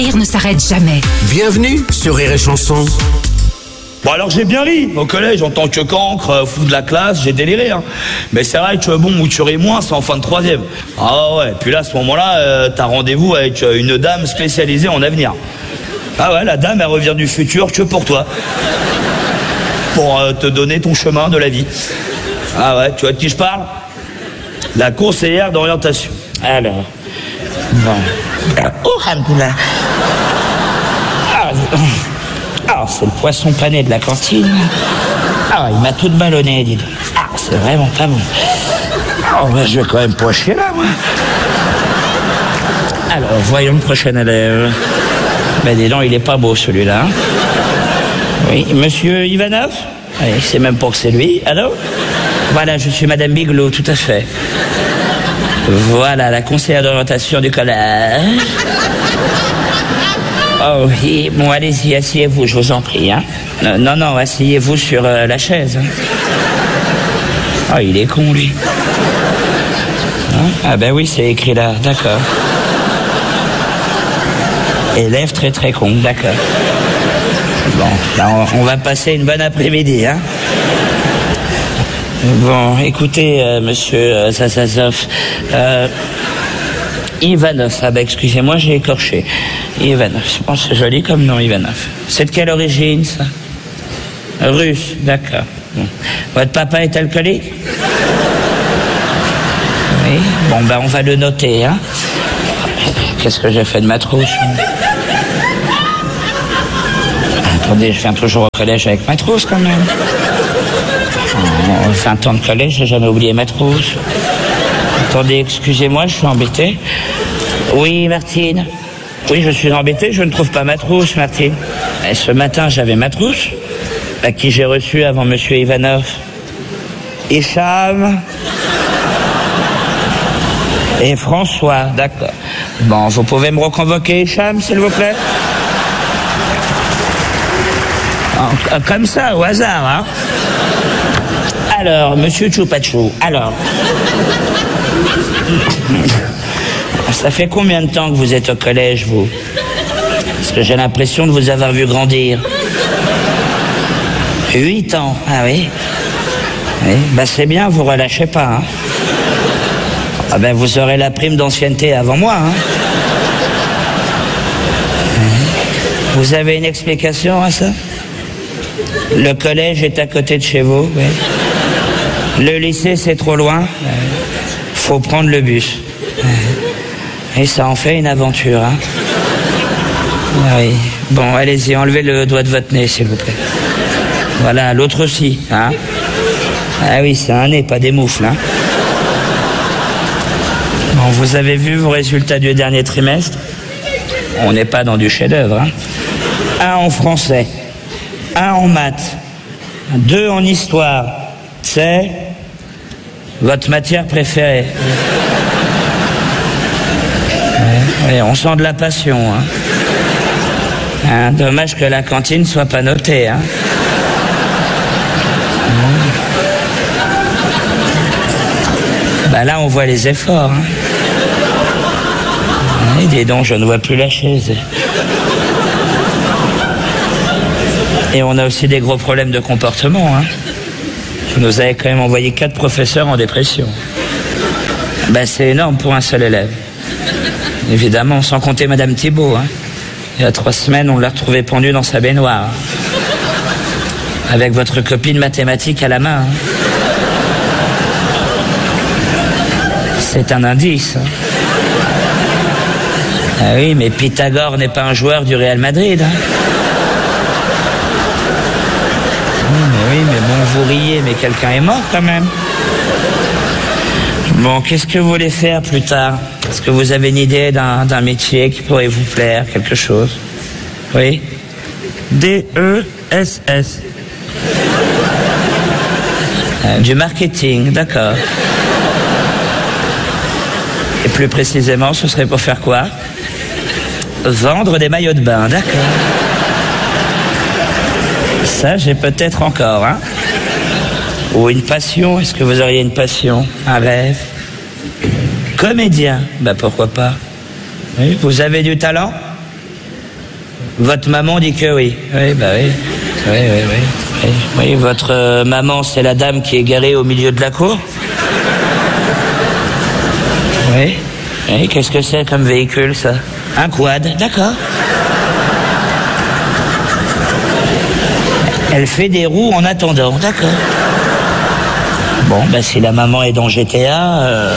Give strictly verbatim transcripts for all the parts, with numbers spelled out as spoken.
Rire ne s'arrête jamais. Bienvenue sur Rire et Chanson. Bon alors j'ai bien ri, au collège, en tant que cancre, fou de la classe, j'ai déliré, hein. Mais c'est vrai que bon, où tu ris moins, c'est en fin de troisième. Ah ouais, puis là, à ce moment-là, euh, t'as rendez-vous avec une dame spécialisée en avenir. Ah ouais, la dame, elle revient du futur que pour toi. Pour euh, te donner ton chemin de la vie. Ah ouais, tu vois de qui je parle? La conseillère d'orientation. Alors, bon. Oh, Hamdoullah. Ah, ah, c'est le poisson pané de la cantine. Ah, il m'a tout ballonné, dis donc. Ah, c'est vraiment pas bon. Oh, ben, je vais quand même pas chier là, moi. Alors, voyons le prochain élève. Ben, dis donc, il est pas beau, celui-là. Oui, monsieur Ivanov? Oui, c'est même pas que c'est lui. Allô? Voilà, je suis Madame Bigelow, tout à fait. Voilà, la conseillère d'orientation du collège. Oh oui, bon, allez-y, asseyez-vous, je vous en prie, hein. Non, non, non, asseyez-vous sur euh, la chaise. Hein. Oh, il est con, lui. Hein? Ah ben oui, c'est écrit là, d'accord. Élève très très con, d'accord. Bon, là, on, on va passer une bonne après-midi, hein. Bon, écoutez, euh, monsieur euh, Zassazov, euh, Ivanov, ah bah excusez-moi, j'ai écorché. Ivanov, je pense que c'est joli comme nom, Ivanov. C'est de quelle origine, ça? Russe, d'accord. Bon. Votre papa est alcoolique? Oui, bon, bah on va le noter, hein. Qu'est-ce que j'ai fait de ma trousse? Attendez, je viens toujours au collège avec ma trousse, quand même. En vingt ans de collège, j'ai jamais oublié ma trousse. Attendez, excusez-moi, je suis embêté. Oui, Martine. Oui, je suis embêté, je ne trouve pas ma trousse, Martine. Et ce matin, j'avais ma trousse, à qui j'ai reçu avant monsieur Ivanov. Hicham et François, d'accord. Bon, vous pouvez me reconvoquer, Hicham, s'il vous plaît? Comme ça, au hasard, hein. Alors, monsieur Choupachou, alors... Ça fait combien de temps que vous êtes au collège, vous? Parce que j'ai l'impression de vous avoir vu grandir. Huit ans, ah oui? Oui, bah c'est bien, vous relâchez pas, hein. Ah ben vous aurez la prime d'ancienneté avant moi, hein. Vous avez une explication à ça? Le collège est à côté de chez vous, oui. Le lycée, c'est trop loin. Faut prendre le bus. Et ça en fait une aventure, hein. Oui. Bon, allez-y, enlevez le doigt de votre nez, s'il vous plaît. Voilà, l'autre aussi, hein. Ah oui, c'est un nez, pas des moufles, hein. Bon, vous avez vu vos résultats du dernier trimestre? On n'est pas dans du chef-d'œuvre, hein. Un en français, un en maths, deux en histoire. C'est votre matière préférée. Ouais, ouais, on sent de la passion, hein. Hein, dommage que la cantine soit pas notée, hein. Bah là, on voit les efforts, hein. Ouais, dis donc, je ne vois plus la chaise. Et on a aussi des gros problèmes de comportement, hein. Vous nous avez quand même envoyé quatre professeurs en dépression. Ben, c'est énorme pour un seul élève. Évidemment, sans compter Madame Thibault, hein. Il y a trois semaines, on l'a retrouvée pendue dans sa baignoire. Avec votre copie de mathématiques à la main, hein. C'est un indice, hein. Ah oui, mais Pythagore n'est pas un joueur du Real Madrid, hein. Oui, mais bon, vous riez, mais quelqu'un est mort quand même. Bon, qu'est-ce que vous voulez faire plus tard? Est-ce que vous avez une idée d'un, d'un métier qui pourrait vous plaire, quelque chose? Oui? D E S S. Euh, du marketing, d'accord. Et plus précisément, ce serait pour faire quoi? Vendre des maillots de bain, d'accord. Ça, j'ai peut-être encore, hein. Ou une passion, est-ce que vous auriez une passion? Un rêve? Comédien, bah pourquoi pas. Oui, vous avez du talent? Votre maman dit que oui. Oui, bah oui. Oui, oui, oui. Oui, oui, votre euh, maman, c'est la dame qui est garée au milieu de la cour? Oui. Oui, qu'est-ce que c'est comme véhicule, ça? Un quad, d'accord. Elle fait des roues en attendant, d'accord. Bon, ben si la maman est dans G T A... Euh...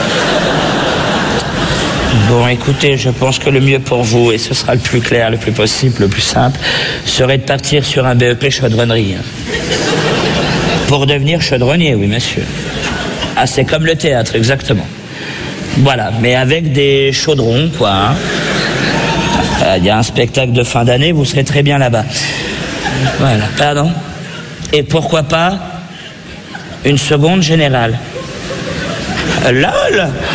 Bon, écoutez, je pense que le mieux pour vous, et ce sera le plus clair, le plus possible, le plus simple, serait de partir sur un B E P chaudronnerie. Pour devenir chaudronnier, oui, monsieur. Ah, c'est comme le théâtre, exactement. Voilà, mais avec des chaudrons, quoi. Il hein. y a un spectacle de fin d'année, vous serez très bien là-bas. Voilà, pardon. Et pourquoi pas une seconde générale? Lol.